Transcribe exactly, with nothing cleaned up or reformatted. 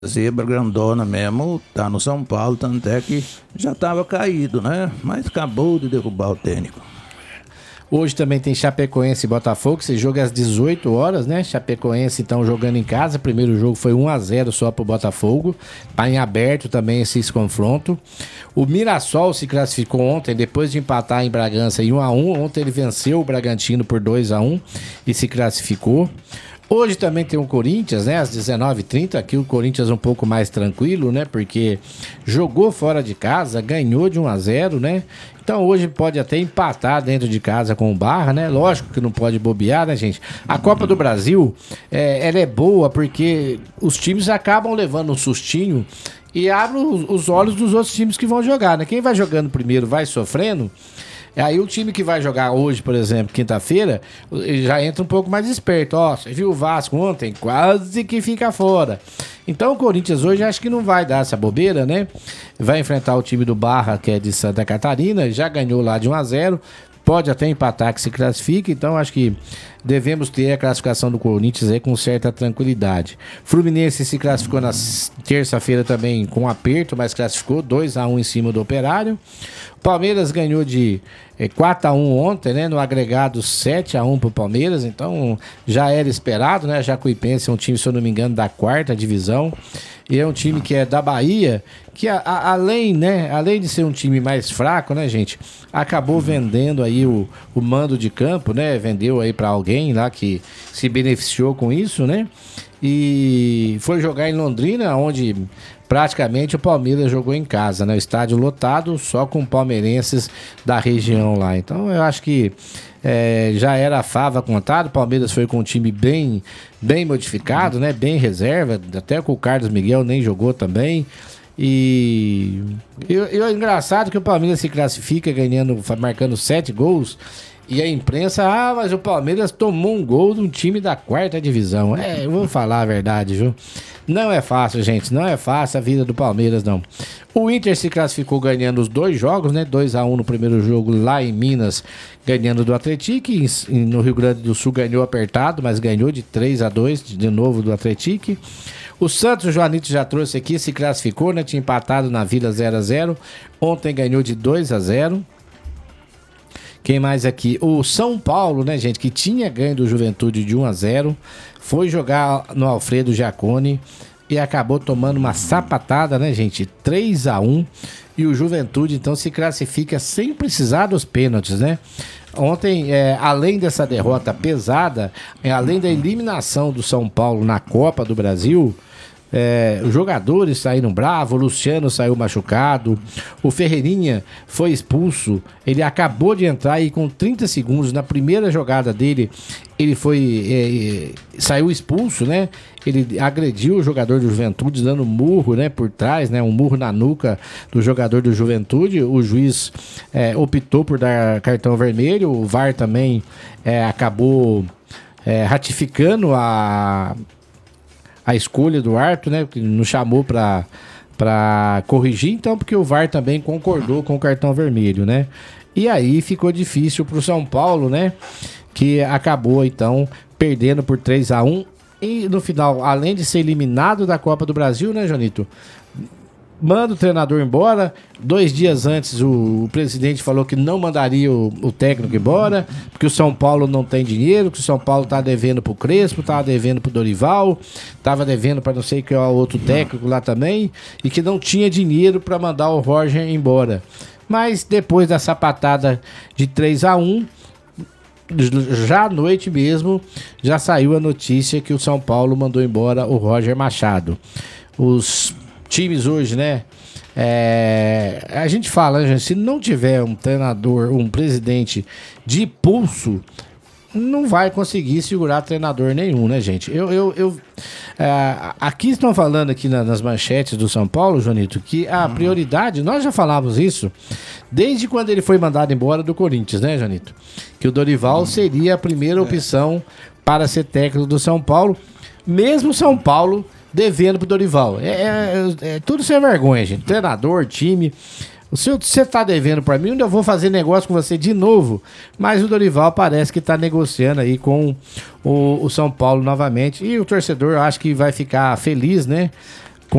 Zebra grandona mesmo, tá no São Paulo, tanto é que já tava caído, né? Mas acabou de derrubar o técnico. Hoje também tem Chapecoense e Botafogo, esse jogo é às dezoito horas, né? Chapecoense então jogando em casa, primeiro jogo foi um a zero só pro Botafogo, tá em aberto também esse confronto. O Mirassol se classificou ontem, depois de empatar em Bragança em um a um, ontem ele venceu o Bragantino por dois a um e se classificou. Hoje também tem o Corinthians, né? Às dezenove e trinta, aqui o Corinthians um pouco mais tranquilo, né? Porque jogou fora de casa, ganhou de um a zero, né? Então hoje pode até empatar dentro de casa com o Barra, né? Lógico que não pode bobear, né, gente? A Copa do Brasil, é, ela é boa porque os times acabam levando um sustinho e abrem os, os olhos dos outros times que vão jogar, né? Quem vai jogando primeiro vai sofrendo. Aí o time que vai jogar hoje, por exemplo, quinta-feira, já entra um pouco mais esperto. Ó, você viu o Vasco ontem? Quase que fica fora. Então o Corinthians hoje acho que não vai dar essa bobeira, né? Vai enfrentar o time do Barra, que é de Santa Catarina, já ganhou lá de um a zero. Pode até empatar que se classifique, então acho que devemos ter a classificação do Corinthians aí com certa tranquilidade. Fluminense se classificou na terça-feira também com aperto, mas classificou dois a um em cima do Operário. Palmeiras ganhou de é, quatro a um ontem, né? No agregado sete a um pro Palmeiras, então já era esperado, né? Jacuipense é um time, se eu não me engano, da quarta divisão. E é um time que é da Bahia, que a, a, além, né, além de ser um time mais fraco, né, gente, acabou vendendo aí o, o mando de campo, né, vendeu aí para alguém lá que se beneficiou com isso, né, e foi jogar em Londrina, onde praticamente o Palmeiras jogou em casa, né, o estádio lotado só com palmeirenses da região lá. Então eu acho que É, já era a fava contada. O Palmeiras foi com um time bem, bem modificado, né? Bem reserva, até com o Carlos Miguel nem jogou também. E é engraçado que o Palmeiras se classifica ganhando, marcando sete gols. E a imprensa, ah, mas o Palmeiras tomou um gol de um time da quarta divisão. É, eu vou falar a verdade, viu? Não é fácil, gente, não é fácil a vida do Palmeiras, não. O Inter se classificou ganhando os dois jogos, né? dois a um no primeiro jogo lá em Minas, ganhando do Atlético. E no Rio Grande do Sul ganhou apertado, mas ganhou de três a dois de novo do Atlético. O Santos, o Joanito já trouxe aqui, se classificou, né? Tinha empatado na Vila zero a zero. Ontem ganhou de dois a zero. Quem mais aqui? O São Paulo, né, gente, que tinha ganho do Juventude de um a zero, foi jogar no Alfredo Jaconi e acabou tomando uma sapatada, né, gente? três a um. E o Juventude, então, se classifica sem precisar dos pênaltis, né? Ontem, é, além dessa derrota pesada, é, além da eliminação do São Paulo na Copa do Brasil, É, os jogadores saíram bravos, o Luciano saiu machucado, o Ferreirinha foi expulso, ele acabou de entrar e com trinta segundos na primeira jogada dele, ele foi é, saiu expulso, né? Ele agrediu o jogador do Juventude dando um murro, né, por trás, né, um murro na nuca do jogador do Juventude. O juiz é, optou por dar cartão vermelho, o V A R também é, acabou é, ratificando a a escolha do árbitro, né, que nos chamou para para corrigir, então, porque o V A R também concordou com o cartão vermelho, né? E aí ficou difícil pro São Paulo, né, que acabou então perdendo por três a um e no final, além de ser eliminado da Copa do Brasil, né, Jonito? Manda o treinador embora. Dois dias antes o, o presidente falou que não mandaria o, o técnico embora, porque o São Paulo não tem dinheiro, que o São Paulo tá devendo pro Crespo, tava devendo pro Dorival, tava devendo para não sei que é o outro técnico lá também, e que não tinha dinheiro para mandar o Roger embora. Mas depois da sapatada de três a um, já à noite mesmo, já saiu a notícia que o São Paulo mandou embora o Roger Machado. Os times hoje, né? É, a gente fala, né, gente, se não tiver um treinador, um presidente de pulso, não vai conseguir segurar treinador nenhum, né, gente? Eu, eu, eu é, aqui estão falando aqui na, nas manchetes do São Paulo, Jonito, que a prioridade, nós já falávamos isso desde quando ele foi mandado embora do Corinthians, né, Jonito? Que o Dorival seria a primeira opção para ser técnico do São Paulo, mesmo São Paulo devendo pro Dorival. É, é, é tudo sem vergonha, gente. Treinador, time. Se você tá devendo pra mim, eu vou fazer negócio com você de novo. Mas o Dorival parece que tá negociando aí com o, o São Paulo novamente. E o torcedor, eu acho que vai ficar feliz, né?